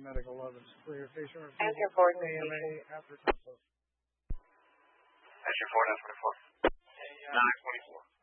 Medical 11. Clear patient Answer 4, AMA after consult. Answer 4, 924. 924.